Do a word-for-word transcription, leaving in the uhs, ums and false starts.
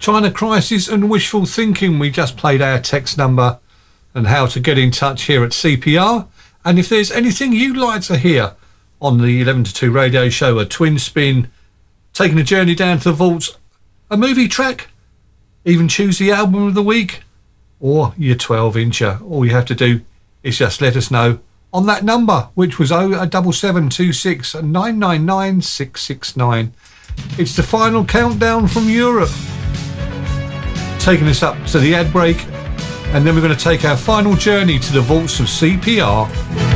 Trying a crisis and wishful thinking. We just played our text number and how to get in touch here at C P R. And if there's anything you'd like to hear on the eleven to two radio show, a twin spin, taking a journey down to the vaults, a movie track, even choose the album of the week, or your twelve incher, all you have to do is just let us know on that number, which was oh seven seven two six nine nine nine six six nine. It's the final countdown from Europe, taking us up to the ad break, and then we're going to take our final journey to the vaults of C P R.